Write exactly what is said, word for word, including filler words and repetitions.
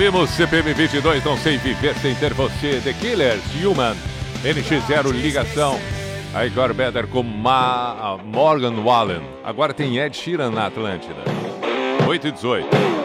Ouvimos C P M vinte e dois, Não Sei Viver Sem Ter Você, The Killers, Human, N X zero, Ligação, I Got Better com Ma... Morgan Wallen. Agora tem Ed Sheeran na Atlântida. oito e dezoito.